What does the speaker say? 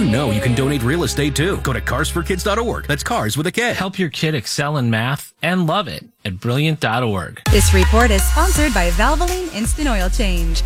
know you can donate real estate too. Go to carsforkids.org. That's cars with a K. Help your kid excel in math and love it at brilliant.org. This report is sponsored by Valvoline Instant Oil Change.